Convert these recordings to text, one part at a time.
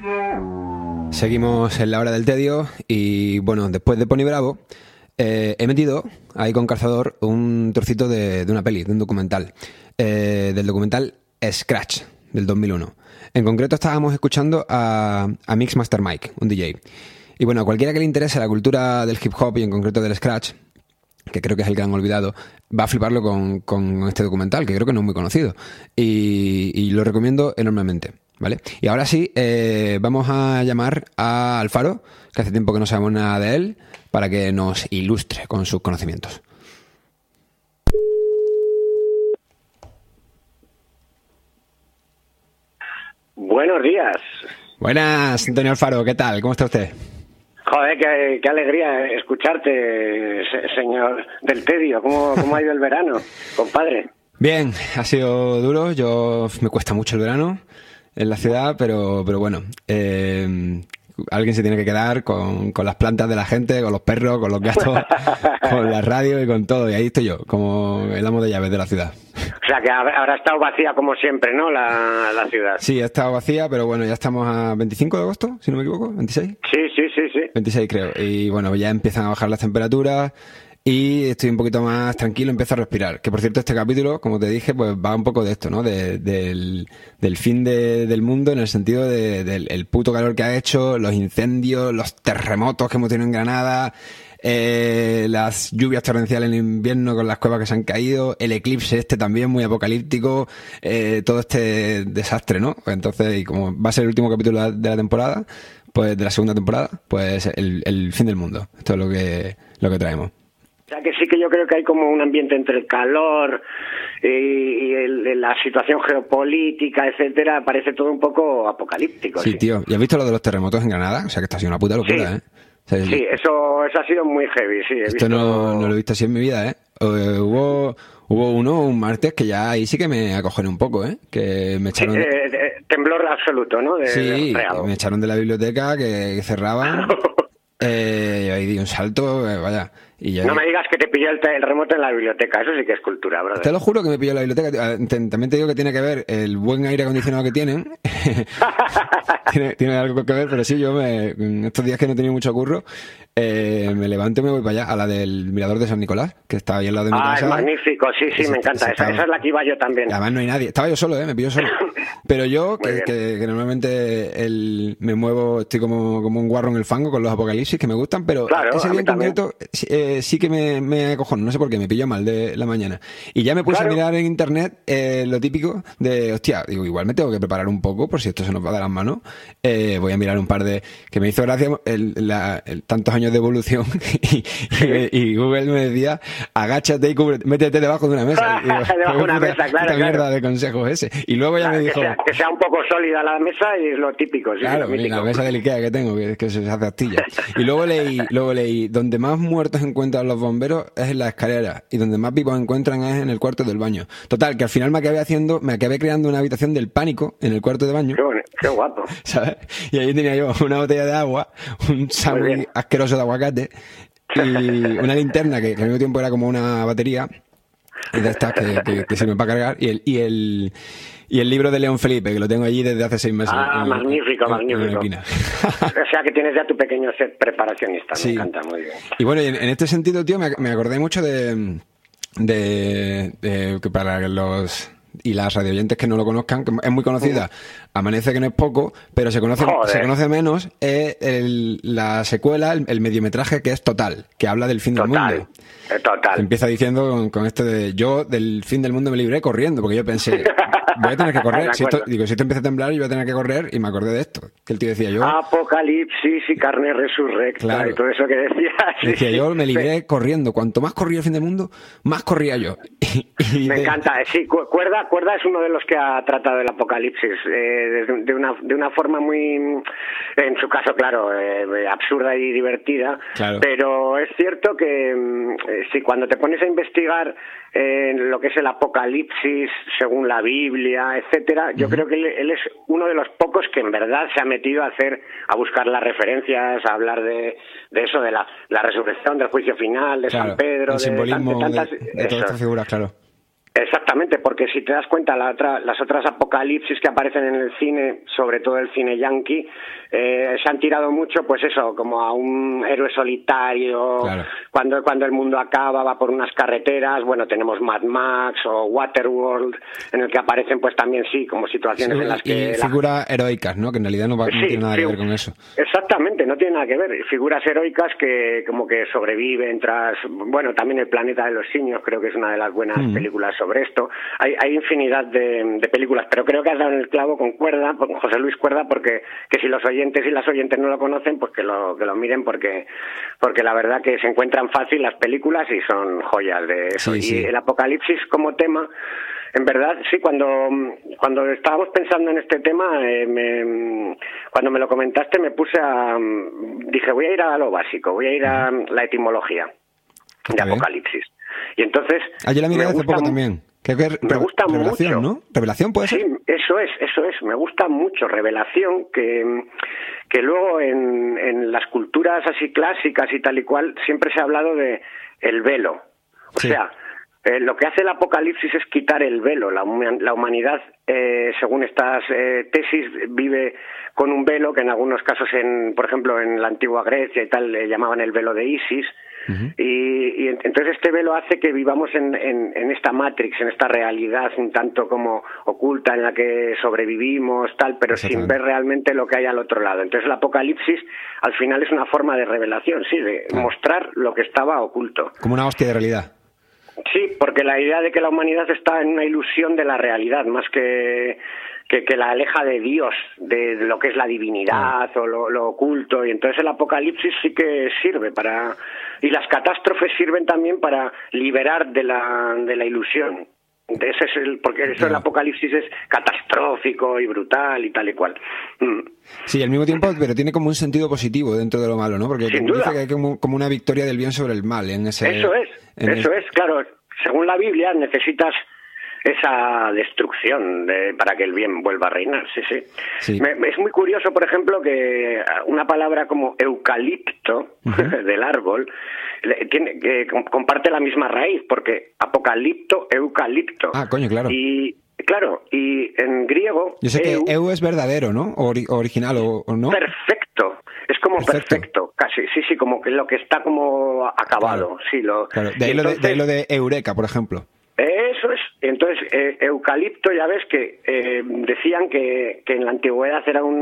Seguimos en la hora del tedio y bueno, después de Pony Bravo he metido ahí con calzador un trocito de una peli, de un documental, del documental Scratch del 2001. En concreto estábamos escuchando a Mixmaster Mike, un DJ. Y bueno, a cualquiera que le interese la cultura del hip hop y en concreto del Scratch, que creo que es el gran olvidado, va a fliparlo con este documental, que creo que no es muy conocido. Y lo recomiendo enormemente. ¿Vale? Y ahora sí, vamos a llamar a Alfaro, que hace tiempo que no sabemos nada de él, para que nos ilustre con sus conocimientos. Buenos días. Buenas, Antonio Alfaro, ¿qué tal? ¿Cómo está usted? Joder, qué alegría escucharte, señor del tedio. ¿Cómo ha ido el verano, compadre? Bien, ha sido duro. Me cuesta mucho el verano en la ciudad, pero bueno, alguien se tiene que quedar con las plantas de la gente, con los perros, con los gatos, con la radio y con todo. Y ahí estoy yo, como el amo de llaves de la ciudad. O sea, que habrá estado vacía como siempre, ¿no? La ciudad. Sí, ha estado vacía, pero bueno, ya estamos a 25 de agosto, si no me equivoco, ¿26? Sí. 26 creo. Y bueno, ya empiezan a bajar las temperaturas y estoy un poquito más tranquilo, empiezo a respirar. Que por cierto, este capítulo, como te dije, pues va un poco de esto, ¿no? Del fin del mundo, en el sentido del puto calor que ha hecho, los incendios, los terremotos que hemos tenido en Granada, las lluvias torrenciales en invierno con las cuevas que se han caído, el eclipse este también muy apocalíptico, todo este desastre, ¿no? Entonces, y como va a ser el último capítulo de la temporada, pues de la segunda temporada, pues el fin del mundo. Esto es lo que traemos. O sea, que sí, que yo creo que hay como un ambiente entre el calor y la situación geopolítica, etcétera, parece todo un poco apocalíptico. Sí, tío. ¿Y has visto lo de los terremotos en Granada? O sea, que está siendo una puta locura, sí. ¿eh? O sea, sí, eso ha sido muy heavy, sí. Esto no lo he visto así en mi vida, ¿eh? Hubo un martes que ya ahí sí que me acojoné un poco, ¿eh? Que me echaron... temblor absoluto, ¿no? Sí, me echaron de la biblioteca, que cerraban. Ahí di un salto, vaya. Y ya... No me digas que te pilló el remoto en la biblioteca, eso sí que es cultura, brother. Te lo juro que me pilló en la biblioteca. También te digo que tiene que ver el buen aire acondicionado que tienen. tiene algo que ver, pero sí, en estos días que no he tenido mucho curro, me levanto y me voy para allá, a la del Mirador de San Nicolás, que está ahí al lado de mi casa. Es magnífico, sí, me encanta. Esa es la que iba yo también. Además no hay nadie. Estaba yo solo, me pilló solo. Pero yo, que normalmente me muevo, estoy como un guarro en el fango con los apocalipsis que me gustan, pero claro, ese día en concreto sí que me acojono, no sé por qué, me pilló mal de la mañana. Y ya me puse a mirar en internet lo típico de, hostia, digo, igual me tengo que preparar un poco por si esto se nos va de las manos. Voy a mirar un par de... Que me hizo gracia tantos años de evolución y Google me decía, agáchate y métete debajo de una mesa. Y digo, debajo de una mesa, claro. mierda de consejo ese. Y luego ya me dijo... Que sea un poco sólida la mesa y es lo típico. Sí, claro, la mesa del Ikea que tengo, que se hace astilla. Y luego leí, donde más muertos encuentran los bomberos es en la escalera y donde más vivos encuentran es en el cuarto del baño. Total, que al final me acabé creando una habitación del pánico en el cuarto de baño. Qué guapo. ¿Sabes? Y ahí tenía yo una botella de agua, un sándwich asqueroso de aguacate y una linterna que al mismo tiempo era como una batería de estas que sirven para cargar y el libro de León Felipe, que lo tengo allí desde hace 6 meses. Magnífico. O sea, que tienes ya tu pequeño set preparacionista. Sí. Me encanta, muy bien. Y bueno, en este sentido, tío, me acordé mucho de que para los y las radioyentes que no lo conozcan, que es muy conocida, Amanece, que no es poco, pero se conoce menos, la secuela, el mediometraje, que es Total, que habla del fin del mundo. Total. Empieza diciendo con esto de yo del fin del mundo me libré corriendo, porque yo pensé, voy a tener que correr. Si esto empieza a temblar, yo voy a tener que correr, y me acordé de esto, que el tío decía yo. Apocalipsis y carne resurrecta, claro, y todo eso que decía. Decía yo me libré corriendo. Cuanto más corría el fin del mundo, más corría yo. Me encanta. Sí, Cuerda es uno de los que ha tratado el apocalipsis de una forma muy, en su caso, claro, absurda y divertida. Claro. Pero es cierto que si cuando te pones a investigar lo que es el apocalipsis según la Biblia, etcétera, yo creo que él es uno de los pocos que en verdad se ha metido a buscar las referencias, a hablar de eso, de la resurrección, del juicio final, de San Pedro, el simbolismo de todas estas figuras, claro. Exactamente, porque si te das cuenta, las otras apocalipsis que aparecen en el cine, sobre todo el cine yankee, se han tirado mucho, pues eso, como a un héroe solitario, claro. Cuando el mundo acaba, va por unas carreteras, bueno, tenemos Mad Max o Waterworld, en el que aparecen pues también sí, como situaciones en las que... Y figuras heroicas, ¿no? Que en realidad no tiene nada que ver con eso. Exactamente, no tiene nada que ver. Figuras heroicas que como que sobreviven tras... Bueno, también El planeta de los simios, creo que es una de las buenas películas sobre esto. Hay infinidad de películas, pero creo que has dado en el clavo con José Luis Cuerda, porque que si los oyentes y las oyentes no lo conocen, pues que lo miren, porque la verdad que se encuentran fácil las películas y son joyas de eso. Sí. Y el apocalipsis como tema, en verdad, sí, cuando estábamos pensando en este tema, cuando me lo comentaste dije, voy a ir a lo básico, voy a ir a la etimología de apocalipsis. Y entonces... Yo la miré hace poco también. Me gusta revelación, mucho. ¿no? ¿Revelación puede ser? Sí, eso es. Me gusta mucho. Revelación, que luego en las culturas así clásicas y tal y cual, siempre se ha hablado de el velo. O sea, lo que hace el apocalipsis es quitar el velo. La humanidad, según estas tesis, vive con un velo que en algunos casos, por ejemplo, en la antigua Grecia y tal, le llamaban el velo de Isis. Y entonces este velo hace que vivamos en esta matrix, en esta realidad un tanto como oculta en la que sobrevivimos, tal, pero sin ver realmente lo que hay al otro lado. Entonces el apocalipsis al final es una forma de revelación, sí, de mostrar lo que estaba oculto. Como una hostia de realidad. Sí, porque la idea de que la humanidad está en una ilusión de la realidad, más que la aleja de Dios, de lo que es la divinidad o lo oculto, y entonces el apocalipsis sí que sirve para... Y las catástrofes sirven también para liberar de la ilusión. Ese es porque eso el apocalipsis es catastrófico y brutal y tal y cual. Sí, al mismo tiempo, pero tiene como un sentido positivo dentro de lo malo, ¿no? Porque sin duda. Dice que hay como una victoria del bien sobre el mal en ese... Eso es, claro. Según la Biblia necesitas esa destrucción para que el bien vuelva a reinar, sí. Es muy curioso, por ejemplo, que una palabra como eucalipto, del árbol, comparte la misma raíz, porque apocalipto, eucalipto. Ah, coño, claro. Y en griego... Yo sé que eu es verdadero, ¿no? Original, ¿o no? Perfecto. Es como perfecto, casi. Sí, como que lo que está como acabado. Claro. Sí, De ahí lo de eureka, por ejemplo. Eso es. Entonces, eucalipto, ya ves que decían que en la antigüedad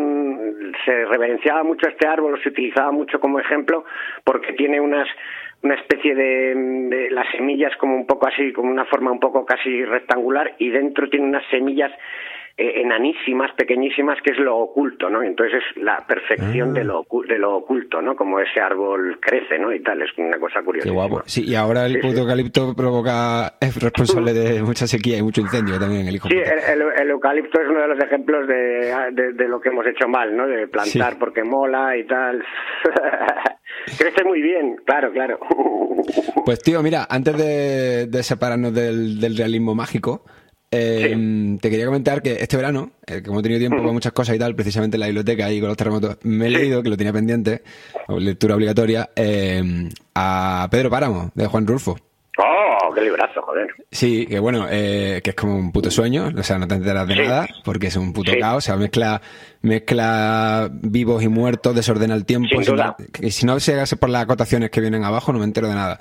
se reverenciaba mucho este árbol, se utilizaba mucho como ejemplo, porque tiene una especie de las semillas como un poco así, como una forma un poco casi rectangular, y dentro tiene unas semillas enanísimas, pequeñísimas, que es lo oculto, ¿no? Entonces es la perfección de lo oculto, ¿no? Como ese árbol crece, ¿no? Y tal, es una cosa curiosa. Qué guapo. Sí, y ahora el puto eucalipto es responsable de mucha sequía y mucho incendio también, el hijo Sí, puta. el eucalipto es uno de los ejemplos de lo que hemos hecho mal, ¿no? De plantar porque mola y tal. Crece muy bien, claro. Pues tío, mira, antes de separarnos del realismo mágico, te quería comentar que este verano, como he tenido tiempo para muchas cosas y tal, precisamente en la biblioteca y con los terremotos, me he leído, que lo tenía pendiente, lectura obligatoria, a Pedro Páramo, de Juan Rulfo. ¡Oh, qué librazo, joder! Sí, que bueno, que es como un puto sueño, o sea, no te enteras de nada, porque es un puto caos, o sea, mezcla vivos y muertos, desordena el tiempo. Y si no se hace por las acotaciones que vienen abajo, no me entero de nada.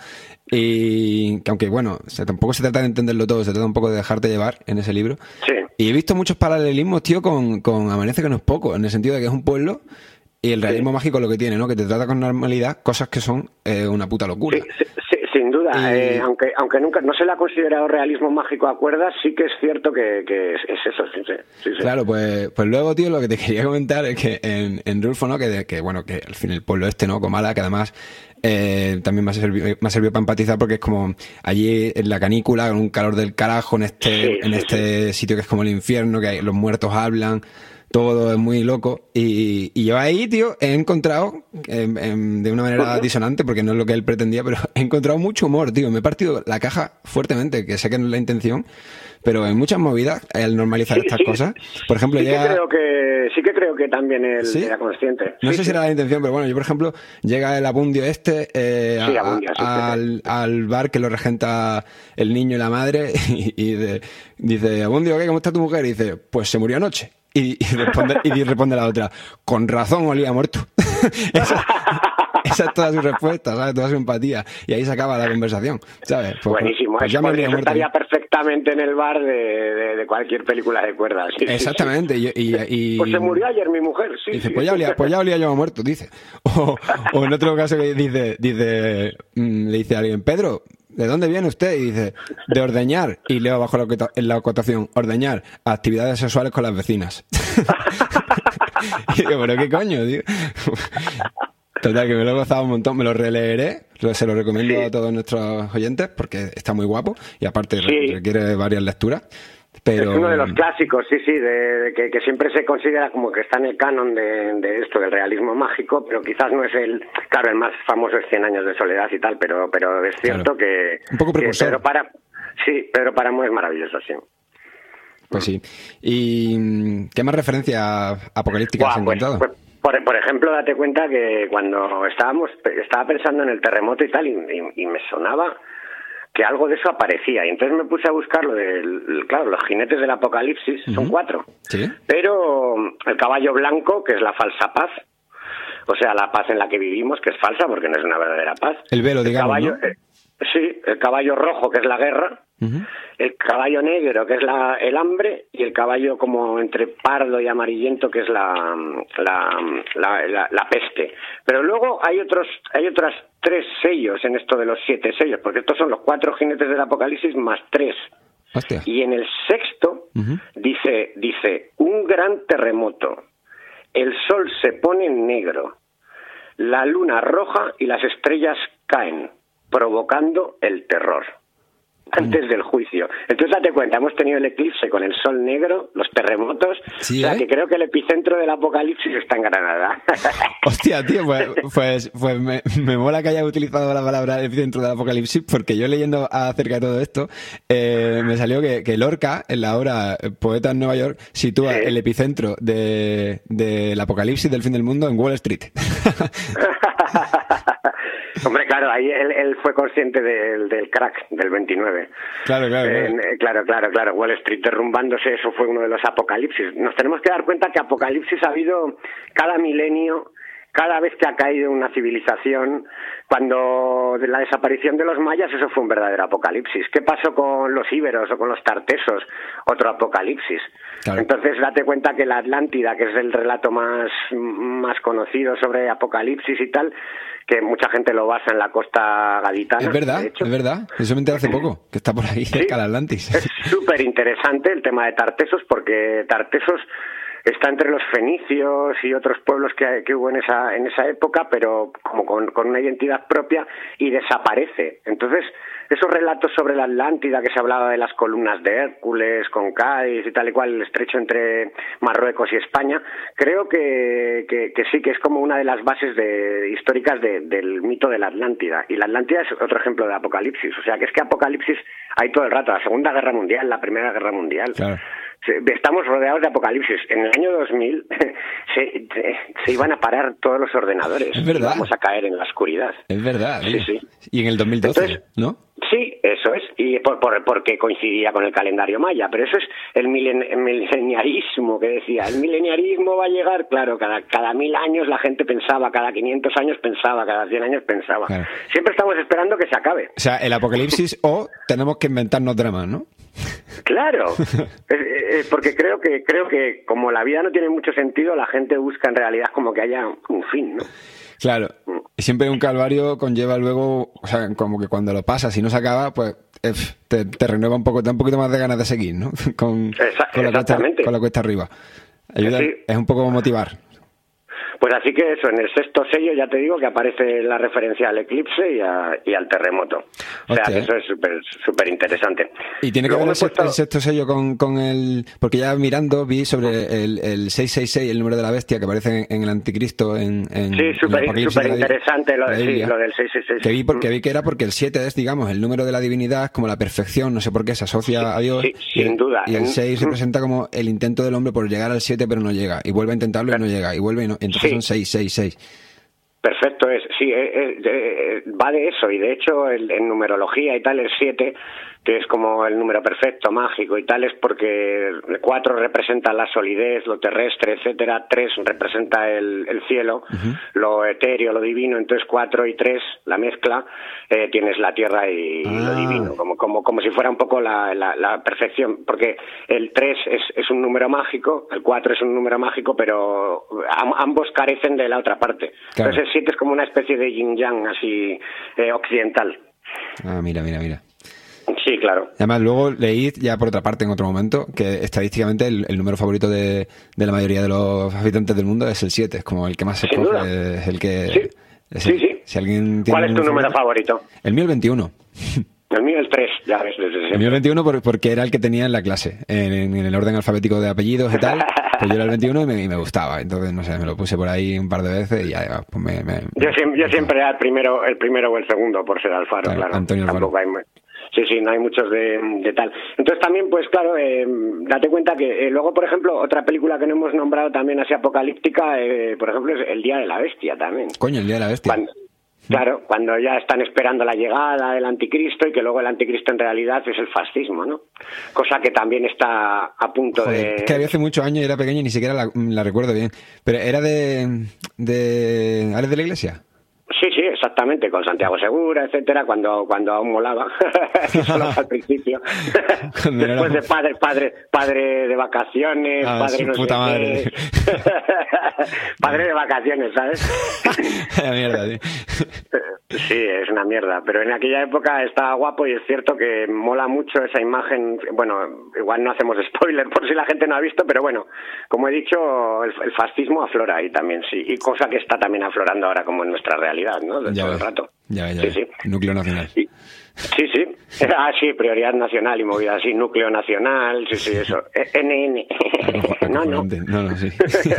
Y que aunque, bueno, tampoco se trata de entenderlo todo, se trata un poco de dejarte llevar en ese libro. Sí. Y he visto muchos paralelismos, tío, con Amanece, que no es poco, en el sentido de que es un pueblo y el realismo mágico lo que tiene, ¿no? Que te trata con normalidad cosas que son una puta locura. Sí, sin duda. Aunque nunca no se le ha considerado realismo mágico a cuerdas, sí que es cierto que es eso. Sí. Claro, pues luego, tío, lo que te quería comentar es que en Rulfo, ¿no? Que bueno, que al fin el pueblo ¿no? Comala, que además también me ha servido para empatizar, porque es como allí en la canícula, con un calor del carajo, en este sitio que es como el infierno, que los muertos hablan, todo es muy loco. Y yo ahí, tío, he encontrado, de una manera disonante, porque no es lo que él pretendía, pero he encontrado mucho humor, tío. Me he partido la caja fuertemente, que sé que no es la intención, pero en muchas movidas, al normalizar estas cosas, por ejemplo, sí que creo que también él era consciente. No sé si era la intención, pero bueno, yo por ejemplo, llega el Abundio al bar que lo regenta el niño y la madre y dice, Abundio, ¿qué? ¿Cómo está tu mujer? Y dice, pues se murió anoche. Y responde la otra, con razón olía muerto. Esa es toda su respuesta, ¿sabes? Toda su empatía. Y ahí se acaba la conversación, ¿sabes? Buenísimo. Pues eso estaría perfectamente en el bar de cualquier película de cuerdas. Sí, exactamente. Sí. Pues se murió ayer mi mujer, sí. Dice, pues ya olía yo muerto, dice. O en otro caso que le dice a alguien, Pedro, ¿de dónde viene usted? Y dice, de ordeñar. Y leo abajo en la acotación, ordeñar, actividades sexuales con las vecinas. Y digo, ¿pero qué coño, tío? Total, que me lo he gozado un montón, me lo releeré, se lo recomiendo a todos nuestros oyentes porque está muy guapo y aparte requiere varias lecturas. Pero... Es uno de los clásicos, que siempre se considera como que está en el canon de esto, del realismo mágico, pero quizás no es el más famoso es 100 años de soledad y tal, pero es cierto que... Un poco precursor. Pedro Páramo es maravilloso, sí. Pues sí. ¿Y qué más referencias apocalípticas has encontrado? Por ejemplo, date cuenta que cuando estaba pensando en el terremoto y tal, y me sonaba que algo de eso aparecía. Y entonces me puse a buscar los jinetes del apocalipsis, son 4. ¿Sí? Pero el caballo blanco, que es la falsa paz, o sea, la paz en la que vivimos, que es falsa porque no es una verdadera paz. El velo, digamos, ¿no? Sí, el caballo rojo, que es la guerra, el caballo negro, que es el hambre, y el caballo como entre pardo y amarillento, que es la peste. Pero luego hay otras 3 sellos en esto de los 7 sellos, porque estos son los 4 jinetes del apocalipsis más 3. Hostia. Y en el sexto dice, un gran terremoto, el sol se pone negro, la luna roja y las estrellas caen, provocando el terror antes del juicio. Entonces date cuenta, hemos tenido el eclipse con el sol negro, los terremotos, ¿sí, o sea que creo que el epicentro del apocalipsis está en Granada. Hostia, tío, pues me mola que hayas utilizado la palabra epicentro del apocalipsis, porque yo leyendo acerca de todo esto, me salió que Lorca, en la obra Poeta en Nueva York, sitúa el epicentro del apocalipsis del fin del mundo en Wall Street. Hombre, claro, ahí él fue consciente del crack del 29. Claro. Claro. Wall Street derrumbándose, eso fue uno de los apocalipsis. Nos tenemos que dar cuenta que apocalipsis ha habido cada milenio, cada vez que ha caído una civilización. Cuando de la desaparición de los mayas, eso fue un verdadero apocalipsis. ¿Qué pasó con los íberos o con los tartesos? Otro apocalipsis. Claro. Entonces, date cuenta que la Atlántida, que es el relato más conocido sobre apocalipsis y tal, que mucha gente lo basa en la costa gaditana. Es verdad. Eso me enteré hace poco, que está por ahí cerca del Atlantis. Es súper interesante el tema de Tartesos, porque Tartesos está entre los fenicios y otros pueblos que hubo en esa época, pero como con una identidad propia, y desaparece. Entonces, esos relatos sobre la Atlántida, que se hablaba de las columnas de Hércules, con Cádiz y tal y cual, el estrecho entre Marruecos y España, creo que sí, que es como una de las bases históricas del mito de la Atlántida. Y la Atlántida es otro ejemplo de apocalipsis. O sea, que es que apocalipsis hay todo el rato. La Segunda Guerra Mundial, la Primera Guerra Mundial. Claro. Estamos rodeados de apocalipsis. En el año 2000 se iban a parar todos los ordenadores. Es verdad. Vamos a caer en la oscuridad. Es verdad. Sí. Y en el 2012, entonces, ¿no? Sí, eso es. Y porque coincidía con el calendario maya. Pero eso es el mileniarismo que decía. El mileniarismo va a llegar, claro, cada 1000 años la gente pensaba, cada 500 años pensaba, cada 100 años pensaba. Claro. Siempre estamos esperando que se acabe. O sea, el apocalipsis o tenemos que inventarnos dramas, ¿no? Claro, porque creo que como la vida no tiene mucho sentido, la gente busca en realidad como que haya un fin, ¿no? Claro, y siempre un calvario conlleva luego, o sea, como que cuando lo pasas y no se acaba, pues te renueva un poco, te da un poquito más de ganas de seguir, ¿no? Con la cuesta arriba. Ayuda, sí. Es un poco motivar. Pues así que eso, en el sexto sello ya te digo que aparece la referencia al eclipse y al terremoto. O sea, que eso es súper interesante. ¿Y tiene que ver el sexto sello con el...? Porque ya mirando vi sobre el 666, el número de la bestia, que aparece en el Anticristo. Sí, súper interesante lo del 666. Que vi que era porque el 7 es, digamos, el número de la divinidad, como la perfección, no sé por qué, se asocia a Dios. Sí, sin duda. Y el 6 representa como el intento del hombre por llegar al 7, pero no llega. Y vuelve a intentarlo y no llega. Y vuelve y no... Entonces son 666. Perfecto, va de eso, y de hecho en numerología y tal, el 7, que es como el número perfecto, mágico y tal, es porque el 4 representa la solidez, lo terrestre, etcétera, 3 representa el cielo, lo etéreo, lo divino, entonces 4 y 3, la mezcla, tienes la tierra y lo divino, como si fuera un poco la perfección, porque el 3 es un número mágico, el 4 es un número mágico, pero ambos carecen de la otra parte. Claro. Entonces el 7 es como una especie de yin-yang así occidental. Mira. Sí, claro. Además, luego leí ya por otra parte en otro momento que estadísticamente el número favorito de la mayoría de los habitantes del mundo es el 7, es como el que más se coge, es el que... Sí. Si alguien tiene. ¿Cuál es tu número favorito? El mío el 21. El mío el 3, ya ves. El mío el 21 porque era el que tenía en la clase, en el orden alfabético de apellidos y tal. Pues yo era el 21 y me gustaba, entonces no sé, me lo puse por ahí un par de veces y ya pues Yo siempre era el primero o el segundo por ser Alfaro, claro. Antonio Alfaro. Sí, no hay muchos de tal. Entonces también, pues claro, date cuenta que luego, por ejemplo, otra película que no hemos nombrado también así apocalíptica, por ejemplo, es El Día de la Bestia también. Coño, El Día de la Bestia. Claro, cuando ya están esperando la llegada del anticristo y que luego el anticristo en realidad es el fascismo, ¿no? Cosa que también está a punto de... Es que había hace muchos años y era pequeño y ni siquiera la recuerdo bien. Pero era de ¿Ales de la Iglesia? Sí, exactamente, con Santiago Segura, etcétera, cuando aún molaba, solo al principio. Después de padre de vacaciones, padre no sé madre. Padre de vacaciones, ¿sabes? La mierda, tío. Sí, es una mierda, pero en aquella época estaba guapo y es cierto que mola mucho esa imagen. Bueno, igual no hacemos spoiler por si la gente no ha visto, pero bueno, como he dicho, el fascismo aflora ahí también, sí, y cosa que está también aflorando ahora como en nuestra realidad, ¿no? Todo el rato. Ya. Sí. Núcleo nacional. Sí. Sí, prioridad nacional y movida así, núcleo nacional, sí, eso. NN. No, sí.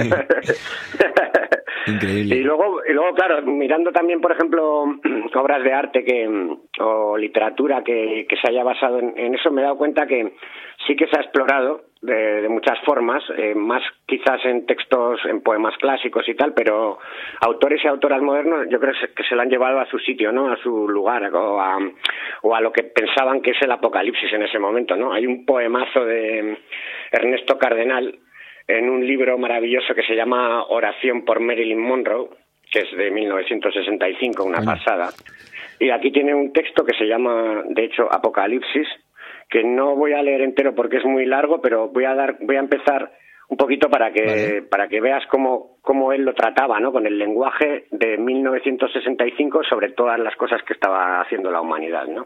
Increíble. Y luego, claro, mirando también, por ejemplo, obras de arte o literatura que se haya basado en eso, me he dado cuenta que sí que se ha explorado de muchas formas, más quizás en textos, en poemas clásicos y tal, pero autores y autoras modernos yo creo que se lo han llevado a su sitio, ¿no? A su lugar o a lo que pensaban que es el apocalipsis en ese momento, ¿no? Hay un poemazo de Ernesto Cardenal en un libro maravilloso que se llama Oración por Marilyn Monroe, que es de 1965, una pasada. Y aquí tiene un texto que se llama, de hecho, Apocalipsis, que no voy a leer entero porque es muy largo, pero voy a empezar un poquito para que veas cómo él lo trataba, ¿no? Con el lenguaje de 1965 sobre todas las cosas que estaba haciendo la humanidad, ¿no?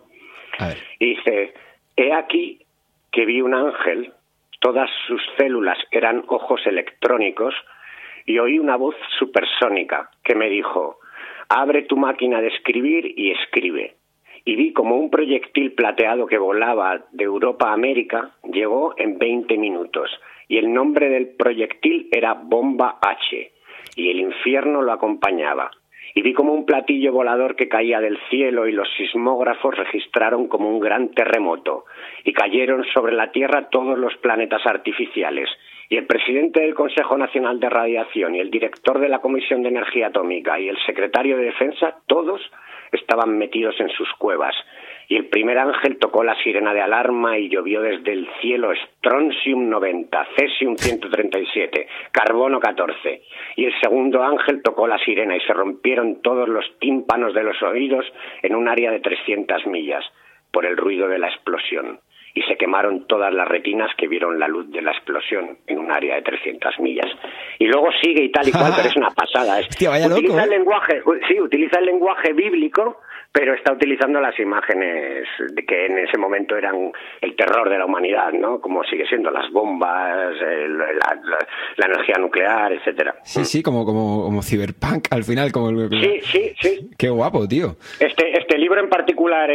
Y dice: he aquí que vi un ángel, todas sus células eran ojos electrónicos, y oí una voz supersónica que me dijo: abre tu máquina de escribir y escribe. Y vi como un proyectil plateado que volaba de Europa a América llegó en 20 minutos. Y el nombre del proyectil era Bomba H. Y el infierno lo acompañaba. Y vi como un platillo volador que caía del cielo y los sismógrafos registraron como un gran terremoto. Y cayeron sobre la Tierra todos los planetas artificiales. Y el presidente del Consejo Nacional de Radiación y el director de la Comisión de Energía Atómica y el secretario de Defensa, todos estaban metidos en sus cuevas. Y el primer ángel tocó la sirena de alarma y llovió desde el cielo Strontium 90, Cesium 137, Carbono 14. Y el segundo ángel tocó la sirena y se rompieron todos los tímpanos de los oídos en un área de 300 millas por el ruido de la explosión. Y se quemaron todas las retinas que vieron la luz de la explosión en un área de 300 millas. Y luego sigue y tal y cual, pero es una pasada. Hostia, vaya loco, utiliza el lenguaje bíblico, pero está utilizando las imágenes de que en ese momento eran el terror de la humanidad, ¿no? Como sigue siendo las bombas, la energía nuclear, etcétera. Sí, como Cyberpunk al final. Sí. Qué guapo, tío. Este libro en particular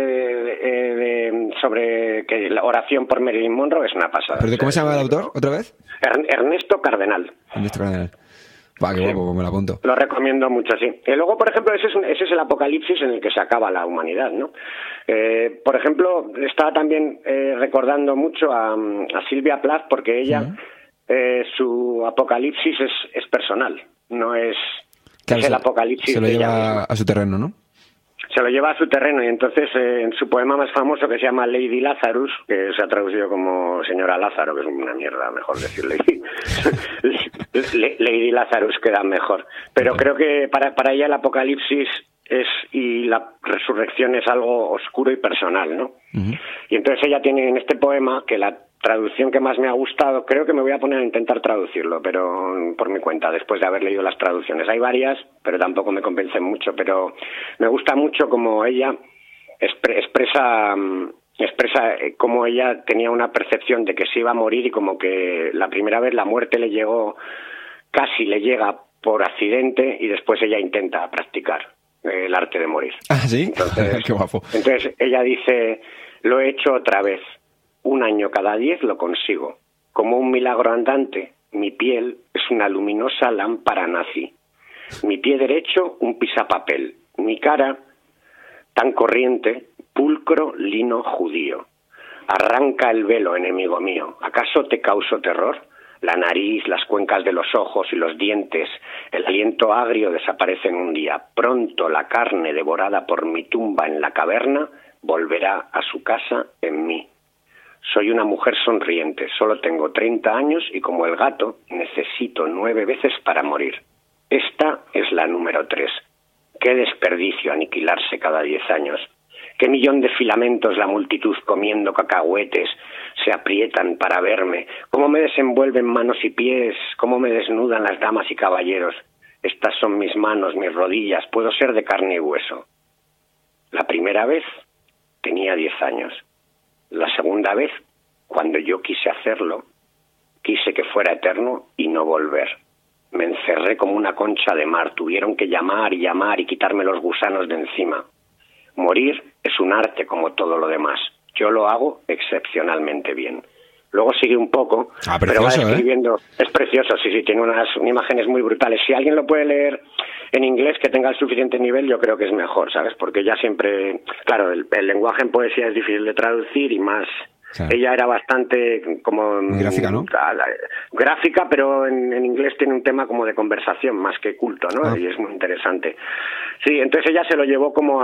sobre la oración por Marilyn Monroe es una pasada. ¿Pero cómo se llama el autor, otra vez? Ernesto Cardenal. Ernesto Cardenal. Va, qué guapo, me lo apunto. Lo recomiendo mucho, sí. Y luego, por ejemplo, ese es el apocalipsis en el que se acaba la humanidad, ¿no? Por ejemplo, estaba también recordando mucho a Silvia Plath, porque ella, su apocalipsis es personal, no es, claro, es el apocalipsis. Se lo lleva a su terreno, ¿no? Se lo lleva a su terreno, y entonces en su poema más famoso, que se llama Lady Lazarus, que se ha traducido como Señora Lázaro, que es una mierda, mejor decir Lady Lazarus queda mejor. Pero creo que para ella el apocalipsis y la resurrección es algo oscuro y personal, ¿no? Uh-huh. Y entonces ella tiene en este poema, que la traducción que más me ha gustado, creo que me voy a poner a intentar traducirlo, pero por mi cuenta, después de haber leído las traducciones. Hay varias, pero tampoco me convencen mucho, pero me gusta mucho como ella expresa cómo ella tenía una percepción de que se iba a morir, y como que la primera vez la muerte casi le llega por accidente, y después ella intenta practicar el arte de morir. ¿Ah, sí? Entonces, qué guapo. Entonces ella dice: lo he hecho otra vez. 1 año cada 10 lo consigo. Como un milagro andante, mi piel es una luminosa lámpara nazi. Mi pie derecho, un pisapapel. Mi cara, tan corriente, pulcro lino judío. Arranca el velo, enemigo mío. ¿Acaso te causo terror? La nariz, las cuencas de los ojos y los dientes, el aliento agrio desaparecen un día. Pronto la carne devorada por mi tumba en la caverna volverá a su casa en mí. Soy una mujer sonriente, solo tengo 30 años y, como el gato, necesito 9 veces para morir. Esta es la número 3. Qué desperdicio aniquilarse cada 10 años. Qué millón de filamentos la multitud comiendo cacahuetes se aprietan para verme. Cómo me desenvuelven manos y pies, cómo me desnudan las damas y caballeros. Estas son mis manos, mis rodillas, puedo ser de carne y hueso. La primera vez tenía 10 años. La segunda vez, cuando yo quise hacerlo, quise que fuera eterno y no volver. Me encerré como una concha de mar. Tuvieron que llamar y llamar y quitarme los gusanos de encima. Morir es un arte como todo lo demás. Yo lo hago excepcionalmente bien. Luego sigue un poco, pero va describiendo. Es precioso, sí, tiene unas imágenes muy brutales. Si alguien lo puede leer en inglés, que tenga el suficiente nivel, yo creo que es mejor, ¿sabes? Porque ya siempre, claro, el lenguaje en poesía es difícil de traducir, y más, claro. Ella era bastante como... Muy gráfica, ¿no? Gráfica, pero en inglés tiene un tema como de conversación, más que culto, ¿no? Y es muy interesante. Sí, entonces ella se lo llevó como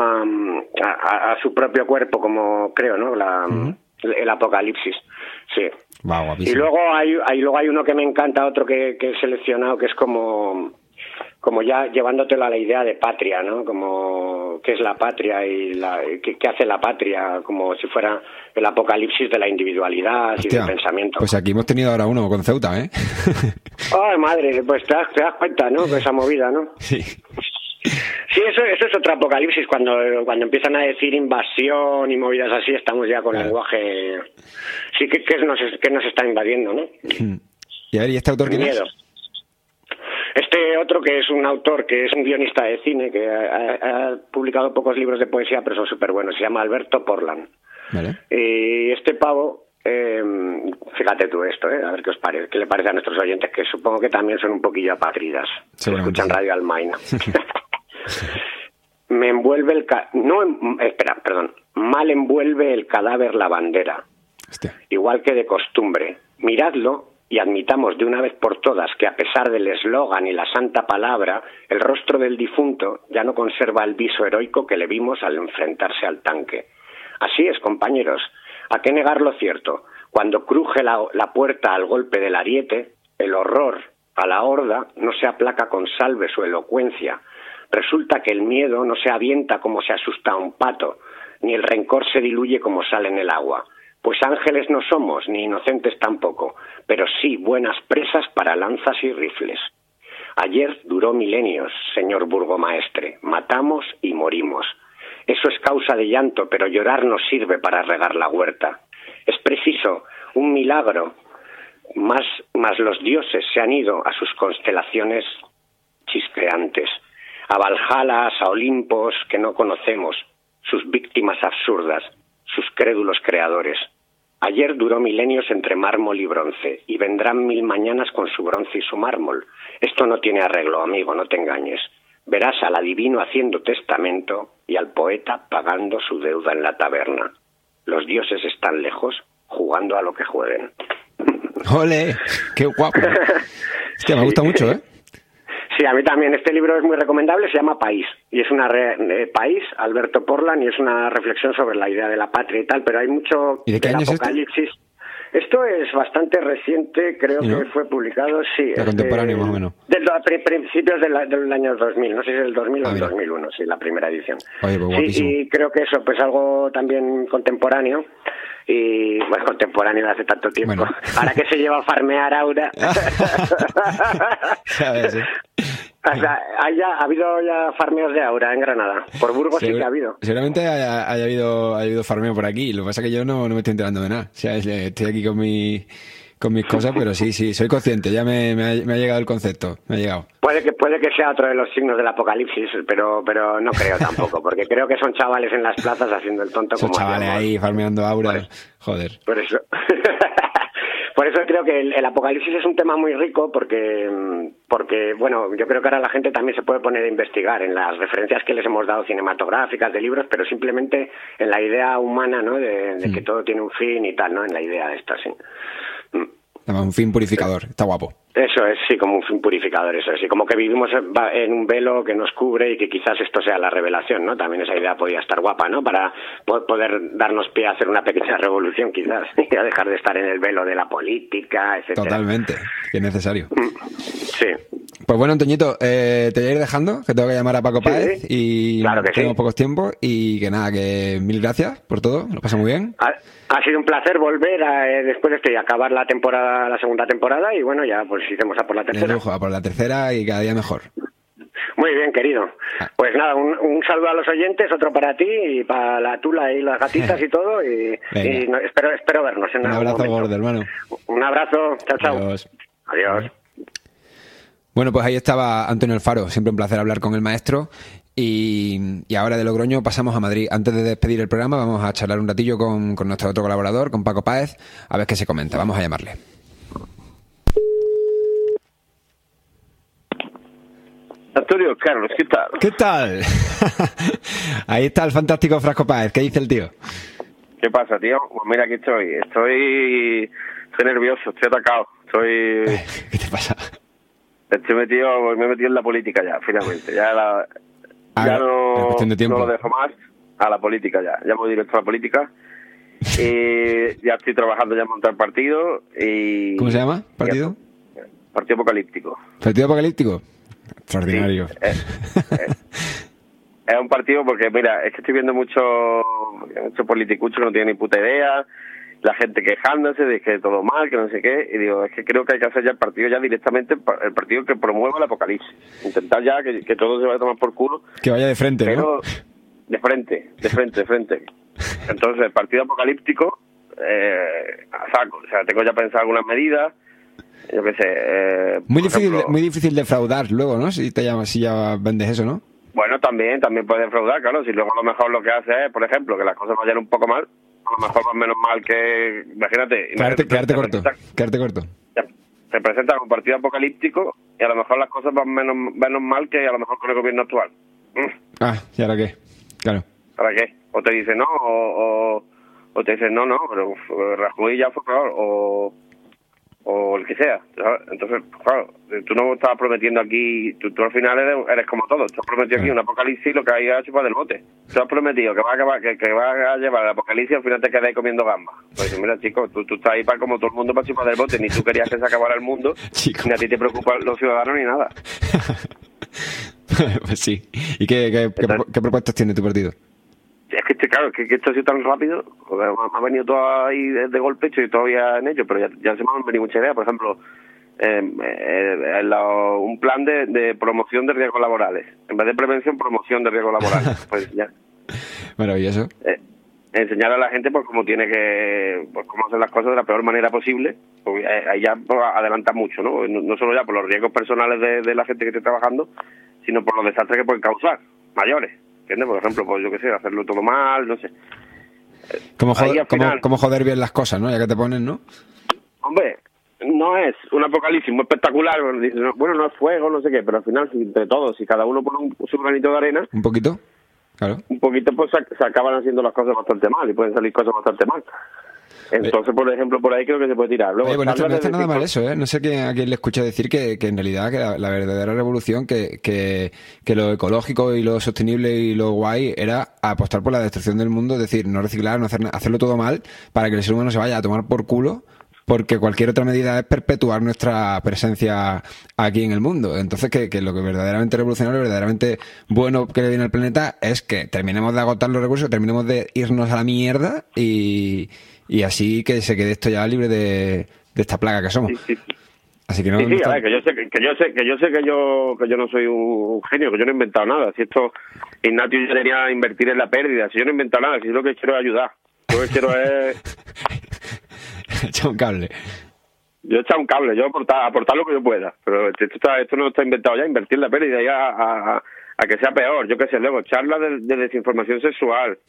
a su propio cuerpo, como creo, ¿no? El apocalipsis. Sí. Wow, y luego hay uno que me encanta, otro que he seleccionado, que es como ya llevándotelo a la idea de patria, ¿no? Como qué es la patria y qué hace la patria, como si fuera el apocalipsis de la individualidad. Hostia, y del pensamiento. Pues aquí hemos tenido ahora uno con Ceuta, ¿eh? Ay, madre, pues te das cuenta, ¿no? De esa movida, ¿no? Sí. Sí, eso es otro apocalipsis, cuando empiezan a decir invasión y movidas así, estamos ya con lenguaje... Sí, que nos está invadiendo, ¿no? Y a ver, ¿y este autor quién es? Este otro, que es un autor, que es un guionista de cine, que ha publicado pocos libros de poesía, pero son súper buenos, se llama Alberto Portland. Vale. Y este pavo... fíjate tú esto, a ver qué le parece a nuestros oyentes, que supongo que también son un poquillo apátridas, escuchan Radio Almaina. Me envuelve mal envuelve el cadáver la bandera. Hostia. Igual que de costumbre. Miradlo y admitamos de una vez por todas que, a pesar del eslogan y la santa palabra, el rostro del difunto ya no conserva el viso heroico que le vimos al enfrentarse al tanque. Así es, compañeros. ¿A qué negar lo cierto? Cuando cruje la puerta al golpe del ariete, el horror a la horda no se aplaca con salves o elocuencia. Resulta que el miedo no se avienta como se asusta a un pato, ni el rencor se diluye como sale en el agua. Pues ángeles no somos, ni inocentes tampoco, pero sí buenas presas para lanzas y rifles. Ayer duró milenios, señor burgomaestre. Matamos y morimos. Eso es causa de llanto, pero llorar no sirve para regar la huerta. Es preciso un milagro, más los dioses se han ido a sus constelaciones chispeantes, a Valhalas, a Olimpos que no conocemos, sus víctimas absurdas, sus crédulos creadores. Ayer duró milenios entre mármol y bronce, y vendrán 1000 mañanas con su bronce y su mármol. Esto no tiene arreglo, amigo, no te engañes. Verás al adivino haciendo testamento y al poeta pagando su deuda en la taberna. Los dioses están lejos, jugando a lo que jueguen. ¡Ole! ¡Qué guapo! Hostia, me gusta mucho, ¿eh? Sí, a mí también. Este libro es muy recomendable, se llama País. Y es una País, Alberto Portland, y es una reflexión sobre la idea de la patria y tal, pero hay mucho ¿Y de qué año es apocalipsis. Esto es bastante reciente, creo que fue publicado, sí. Contemporáneo, más o menos. De principios del año 2000, no sé si es el 2000 o el 2001, sí, la primera edición. Oye, pues guapísimo. Sí, y creo que eso, pues algo también contemporáneo. Y, bueno, contemporáneo de hace tanto tiempo. Bueno. Ahora que se lleva a farmear Aura. ¿Sabes? ¿Sí? O sea, ha habido ya farmeos de Aura en Granada. Por Burgos sí que ha habido. Seguramente haya habido farmeo por aquí. Lo que pasa es que yo no me estoy enterando de nada. O sea, estoy aquí con mis cosas, pero sí, soy consciente. Ya me ha llegado el concepto. Me ha llegado. Puede que sea otro de los signos del apocalipsis, pero no creo tampoco, porque creo que son chavales en las plazas haciendo el tonto. Son como chavales ahí farmeando Aura. Joder. Por eso. Por eso creo que el apocalipsis es un tema muy rico porque, bueno, yo creo que ahora la gente también se puede poner a investigar en las referencias que les hemos dado cinematográficas, de libros, pero simplemente en la idea humana, ¿no? De que todo tiene un fin y tal, ¿no? En la idea esta, sí. Un fin purificador, está guapo. Eso es, sí, como un fin purificador, eso es, sí, como que vivimos en un velo que nos cubre y que quizás esto sea la revelación, ¿no? También esa idea podría estar guapa, ¿no? Para poder darnos pie a hacer una pequeña revolución, quizás, y a dejar de estar en el velo de la política, etcétera. Totalmente, que es necesario. Sí. Pues bueno, Antoñito, te voy a ir dejando, que tengo que llamar a Paco Páez y claro que tengo pocos tiempos y que nada, que mil gracias por todo, lo paso muy bien. Ha sido un placer volver después de acabar la segunda temporada y bueno, ya pues hicimos a por la tercera. De lujo, a por la tercera y cada día mejor. Muy bien, querido. Pues nada, un saludo a los oyentes, otro para ti y para la tula y las gatitas y todo y espero vernos en un abrazo gordo, hermano. Un abrazo, chao. Adiós. Bueno, pues ahí estaba Antonio Alfaro, siempre un placer hablar con el maestro. Y ahora de Logroño pasamos a Madrid. Antes de despedir el programa vamos a charlar un ratillo con nuestro otro colaborador, con Paco Páez, a ver qué se comenta. Vamos a llamarle. Antonio, Carlos, ¿qué tal? ¿Qué tal? Ahí está el fantástico Frasco Páez. ¿Qué dice el tío? ¿Qué pasa, tío? Pues mira, aquí estoy. Estoy nervioso, estoy atacado. ¿Qué te pasa? Me he metido en la política ya, finalmente. Ya no lo dejo más a la política ya. Ya voy directo a la política. Y ya estoy trabajando ya en montar partido. ¿Cómo se llama? ¿Partido? Partido Apocalíptico. ¿Partido Apocalíptico? Extraordinario. Sí, es un partido porque, mira, es que estoy viendo mucho politicucho que no tiene ni puta idea. La gente quejándose de que todo mal, que no sé qué, y digo, es que creo que hay que hacer ya el partido ya directamente, el partido que promueva el apocalipsis. Intentar ya que todo se vaya a tomar por culo. Que vaya de frente, pero ¿no? De frente. Entonces, el partido apocalíptico, a saco. O sea, tengo ya pensado algunas medidas, yo qué sé. Muy difícil defraudar luego, ¿no? Si ya vendes eso, ¿no? Bueno, también puede defraudar, claro. Si luego a lo mejor lo que hace es, por ejemplo, que las cosas vayan un poco mal, a lo mejor van menos mal que... Imagínate... Quedarte corto. Se presenta un partido apocalíptico y a lo mejor las cosas van menos mal que a lo mejor con el gobierno actual. ¿Y ahora qué? Claro. ¿Para qué? O te dicen no, o te dicen no, pero Rajoy ya fue peor, o el que sea, ¿sabes? Entonces, claro, tú no estabas prometiendo aquí, tú al final eres como todo, tú has prometido aquí un apocalipsis, lo que hay a chupar del bote. Tú has prometido que vas a llevar el apocalipsis y al final te quedas ahí comiendo gambas. Pues mira, chico, tú estás ahí para como todo el mundo para chupar del bote, ni tú querías que se acabara el mundo, ni a ti te preocupan los ciudadanos ni nada. Pues sí. ¿Y qué propuestas tiene tu partido? Es que claro, que esto ha sido tan rápido, ha venido todo ahí de golpe, estoy todavía en ello, pero ya se me han venido muchas ideas. Por ejemplo, un plan de promoción de riesgos laborales. En vez de prevención, promoción de riesgos laborales. Pues ya Maravilloso. Enseñar a la gente pues cómo tiene que, pues cómo hacer las cosas de la peor manera posible, porque ahí ya pues, adelanta mucho, no solo ya por los riesgos personales de la gente que esté trabajando, sino por los desastres que pueden causar, mayores, ¿entiendes? Por ejemplo, pues yo qué sé, hacerlo todo mal, no sé. Cómo joder bien las cosas, ¿no? Ya que te ponen, ¿no? Hombre, no es un apocalipsis muy espectacular, bueno, no es fuego, no sé qué, pero al final, entre todos, si cada uno pone su granito de arena... ¿Un poquito? Claro. Un poquito, pues se acaban haciendo las cosas bastante mal y pueden salir cosas bastante mal. Entonces, por ejemplo, por ahí creo que se puede tirar. Luego, no está nada mal eso, ¿eh? No sé a quién le escuché decir que en realidad que la verdadera revolución, que lo ecológico y lo sostenible y lo guay era apostar por la destrucción del mundo, es decir, no reciclar, no hacerlo todo mal para que el ser humano se vaya a tomar por culo, porque cualquier otra medida es perpetuar nuestra presencia aquí en el mundo. Entonces, que lo que verdaderamente revolucionario, verdaderamente bueno que le viene al planeta es que terminemos de agotar los recursos, terminemos de irnos a la mierda y así que se quede esto ya libre de esta plaga que somos. Sí. Así que no. Sí, a ver, que yo no soy un genio, que yo no he inventado nada. Si esto Ignatius ya tenía invertir en la pérdida, si yo no he inventado nada, si yo lo que quiero es ayudar. Lo que quiero es echar un cable. Yo echar un cable, yo aportar lo que yo pueda. Pero esto no está inventado ya, invertir la pérdida ya a que sea peor. Yo qué sé, luego charlas de desinformación sexual.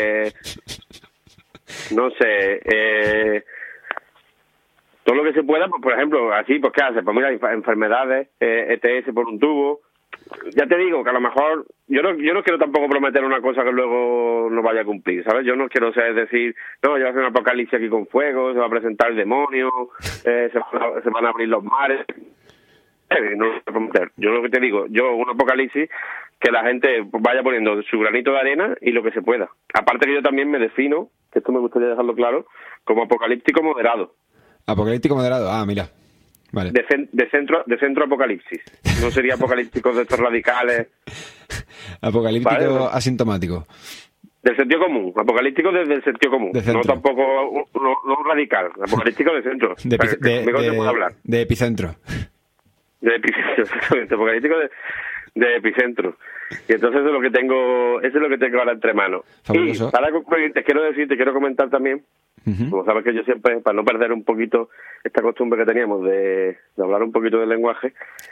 No sé, todo lo que se pueda, pues por ejemplo, así, pues ¿qué hace? Pues mira, enfermedades, ETS por un tubo. Ya te digo que a lo mejor yo no quiero tampoco prometer una cosa que luego no vaya a cumplir, ¿sabes? Yo no quiero decir, no, yo voy a hacer un apocalipsis aquí con fuego, se va a presentar el demonio, se van a abrir los mares. No lo voy a prometer. Yo lo que te digo, un apocalipsis que la gente vaya poniendo su granito de arena y lo que se pueda. Aparte que yo también me defino, que esto me gustaría dejarlo claro, como apocalíptico moderado. Apocalíptico moderado, mira. Vale. De centro apocalipsis. No sería apocalíptico de estos radicales. Apocalíptico, ¿vale? Asintomático. Del sentido común. Apocalíptico desde el sentido común. No tampoco no radical. Apocalíptico de centro. De epicentro. De epicentro, exactamente. Apocalíptico de epicentro. Y entonces eso es lo que tengo ahora entre manos. Fabuloso. Y para concluir, te quiero comentar también, como sabes que yo siempre, para no perder un poquito esta costumbre que teníamos de hablar un poquito del lenguaje,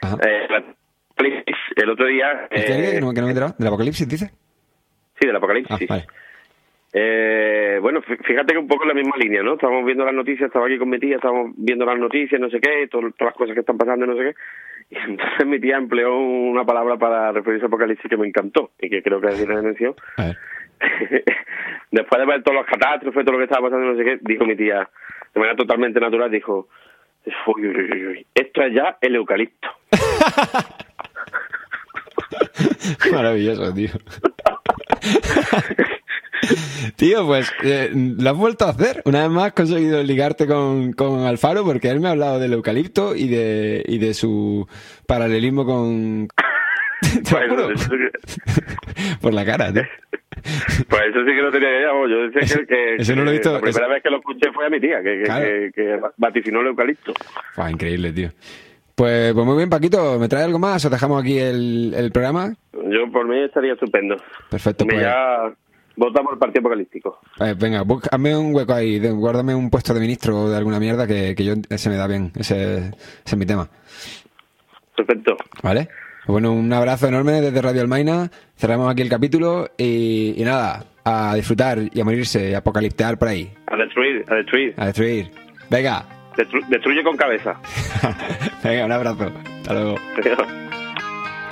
el otro día... que no me he enterado. ¿Del apocalipsis, dices? Sí, del apocalipsis. Vale. Bueno, fíjate que un poco en la misma línea, ¿no? Estábamos viendo las noticias, estaba aquí con mi tía, estábamos viendo las noticias, no sé qué, todas las cosas que están pasando, no sé qué. Y entonces mi tía empleó una palabra para referirse a apocalipsis que me encantó y que creo que es de mención. A ver. Después de ver todos los catástrofes, todo lo que estaba pasando, no sé qué, dijo mi tía, de manera totalmente natural, dijo, uy, esto es ya el eucalipto. Maravilloso, tío. Tío, pues lo has vuelto a hacer. Una vez más has conseguido ligarte con Alfaro, porque él me ha hablado del eucalipto y de su paralelismo con... Por la cara, tío. Pues eso sí que no tenía idea. Yo decía que eso no lo he visto. La primera vez que lo escuché fue a mi tía, que vaticinó el eucalipto. Increíble, tío. Pues muy bien, Paquito. ¿Me trae algo más o dejamos aquí el programa? Yo por mí estaría estupendo. Perfecto. Pues ya votamos el partido apocalíptico. Venga, hazme un hueco ahí, guárdame un puesto de ministro de alguna mierda que yo ese me da bien, ese es mi tema. Perfecto. Vale. Bueno, un abrazo enorme desde Radio Almaina. Cerramos aquí el capítulo y nada, a disfrutar y a morirse y a apocaliptear por ahí. A destruir. Venga. Destruye con cabeza. Venga, un abrazo. Hasta luego. Adiós.